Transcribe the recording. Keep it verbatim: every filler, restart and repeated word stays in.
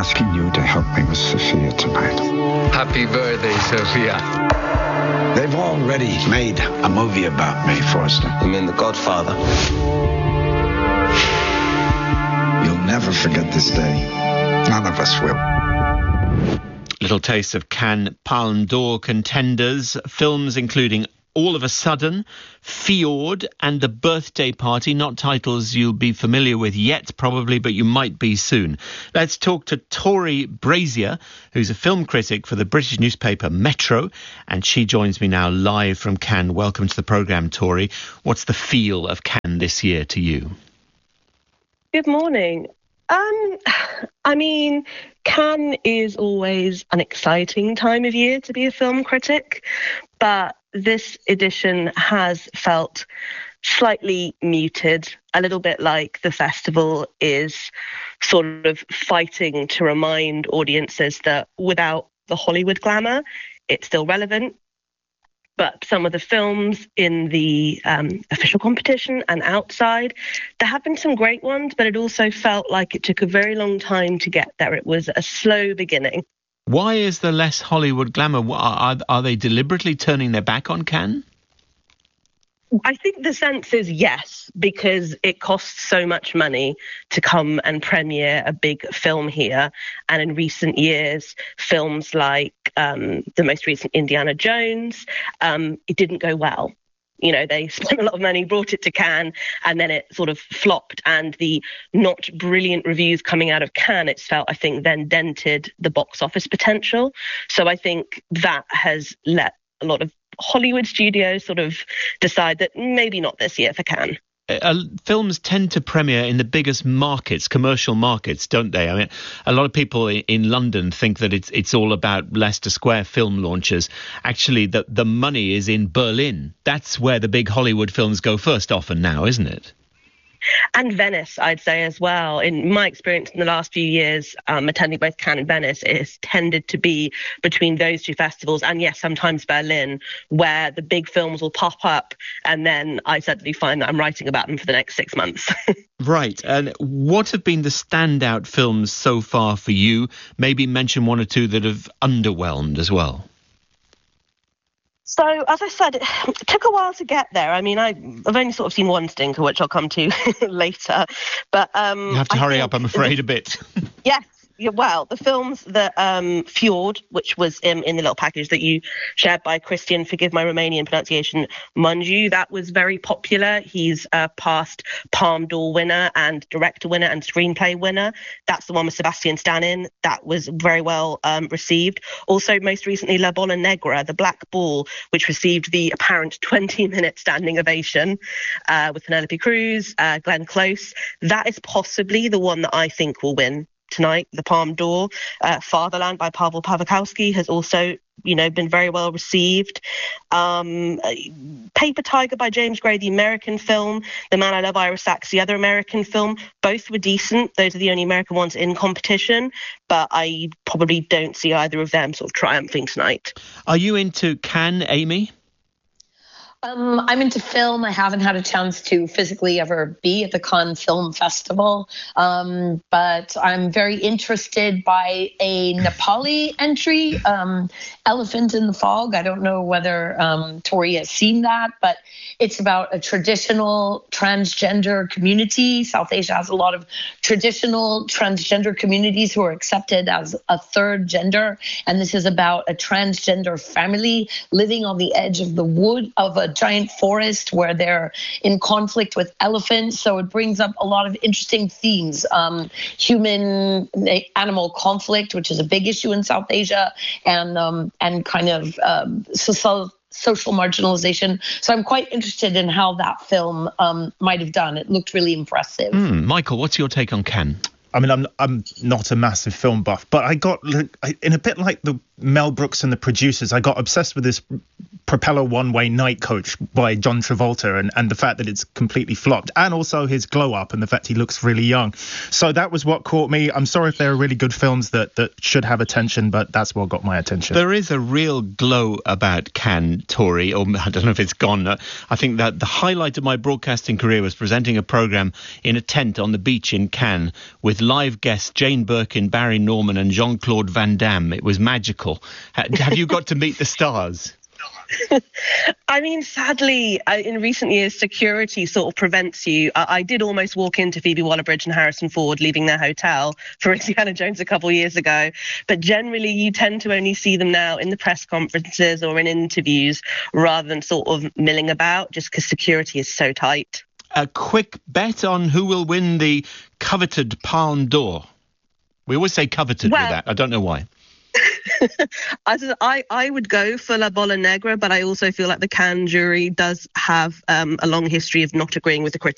asking you to help me with Sophia tonight. Happy birthday, Sophia. They've already made a movie about me, Forster. You mean The Godfather? You'll never forget this day. None of us will. Little taste of Cannes Palme d'Or contenders, films including All of a Sudden, Fjord and The Birthday Party, not titles you'll be familiar with yet probably, but you might be soon. Let's talk to Tori Brazier, who's a film critic for the British newspaper Metro, and she joins me now live from Cannes. Welcome to the programme, Tori. What's the feel of Cannes this year to you? Good morning. Um, I mean, Cannes is always an exciting time of year to be a film critic, but this edition has felt slightly muted, a little bit like the festival is sort of fighting to remind audiences that without the Hollywood glamour, it's still relevant. But some of the films in the um, official competition and outside, there have been some great ones, but it also felt like it took a very long time to get there. It was a slow beginning. Why is there less Hollywood glamour? Are, are they deliberately turning their back on Cannes? I think the sense is yes, because it costs so much money to come and premiere a big film here. And in recent years, films like um, the most recent Indiana Jones, um, it didn't go well. You know, they spent a lot of money, brought it to Cannes, and then it sort of flopped. And the not brilliant reviews coming out of Cannes, it's felt, I think, then dented the box office potential. So I think that has let a lot of Hollywood studios sort of decide that maybe not this year for Cannes. Uh, films tend to premiere in the biggest markets, commercial markets, don't they? I mean, a lot of people in, in London think that it's it's all about Leicester Square film launches. Actually, the, the money is in Berlin. That's where the big Hollywood films go first often now, isn't it? And Venice, I'd say as well. In my experience in the last few years, um, attending both Cannes and Venice, it has tended to be between those two festivals, and yes, sometimes Berlin, where the big films will pop up, and then I suddenly find that I'm writing about them for the next six months. Right. And what have been the standout films so far for you? Maybe mention one or two that have underwhelmed as well. So, as I said, it took a while to get there. I mean, I, I've only sort of seen one stinker, which I'll come to later. But um, you have to I hurry think, up, I'm afraid, a bit. Yes. Yeah, well, the films that um, Fjord, which was in, in the little package that you shared by Christian, forgive my Romanian pronunciation, Mungiu, that was very popular. He's a past Palme d'Or winner and director winner and screenplay winner. That's the one with Sebastian Stan in. That was very well um, received. Also, most recently, La Bola Negra, The Black Ball, which received the apparent twenty-minute standing ovation uh, with Penelope Cruz, uh, Glenn Close. That is possibly the one that I think will win tonight, the Palme d'Or. Uh, Fatherland by Paweł Pawlikowski has also, you know, been very well received. Um, Paper Tiger by James Gray, the American film. The Man I Love, Ira Sachs, the other American film. Both were decent. Those are the only American ones in competition, but I probably don't see either of them sort of triumphing tonight. Are you into Cannes, Amy? Um, I'm into film. I haven't had a chance to physically ever be at the Cannes Film Festival, um, but I'm very interested by a Nepali entry, um, Elephant in the Fog. I don't know whether um, Tori has seen that, but it's about a traditional transgender community. South Asia has a lot of traditional transgender communities who are accepted as a third gender, and this is about a transgender family living on the edge of the wood of a giant forest where they're in conflict with elephants. So it brings up a lot of interesting themes. Um, human animal conflict, which is a big issue in South Asia, and um, and kind of um, social social marginalization. So I'm quite interested in how that film um, might have done. It looked really impressive. Mm, Michael, what's your take on Cannes? I mean, I'm I'm not a massive film buff, but I got, in a bit like the Mel Brooks and The Producers, I got obsessed with this Propeller One Way Night Coach by John Travolta, and, and the fact that it's completely flopped, and also his glow up and the fact he looks really young. So that was what caught me. I'm sorry if there are really good films that, that should have attention, but that's what got my attention. There is a real glow about Cannes, Tori, or I don't know if it's gone. I think that the highlight of my broadcasting career was presenting a programme in a tent on the beach in Cannes with live guests Jane Birkin, Barry Norman and Jean-Claude Van Damme. It was magical. Have you got to meet the stars? I mean, sadly, uh, in recent years, security sort of prevents you. I, I did almost walk into Phoebe Waller-Bridge and Harrison Ford leaving their hotel for Indiana Jones a couple of years ago. But generally, you tend to only see them now in the press conferences or in interviews rather than sort of milling about, just because security is so tight. A quick bet on who will win the coveted Palme d'Or. We always say coveted well, with that. I don't know why. I, I would go for La Bola Negra, but I also feel like the Cannes jury does have um, a long history of not agreeing with the critics.